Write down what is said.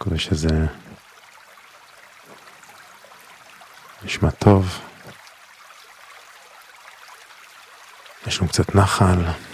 מקווה שזה נשמע טוב. יש לנו קצת נחל.